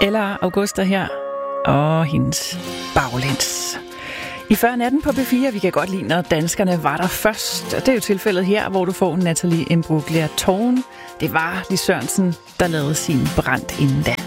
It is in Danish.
Eller Augusta her, og hendes baglæns. I Før natten på B4, vi kan godt lide, når danskerne var der først. Og det er jo tilfældet her, hvor du får Nathalie Imbruglia Tårn. Det var Lis Sørensen, der lavede sin Brændt inden da.